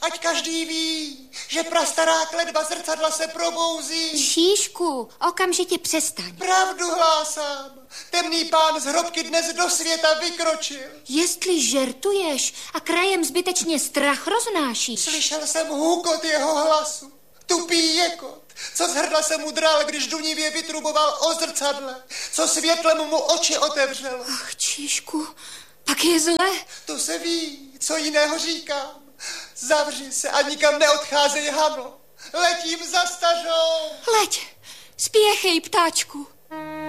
ať každý ví, že prastará kletba zrcadla se probouzí. Šíšku, okamžitě přestaň. Pravdu hlásám. Temný pán z hrobky dnes do světa vykročil. Jestli žertuješ a krajem zbytečně strach roznášíš. Slyšel jsem hůkot jeho hlasu. Tupý jekot, co z hrdla se mu dral, když dunivě vytruboval o zrcadle, co světlem mu oči otevřelo. Ach, Číšku, pak je zle. To se ví, co jiného říkám. Zavři se a nikam neodcházej, Hano. Letím za stařou. Leď, spěchej, ptáčku.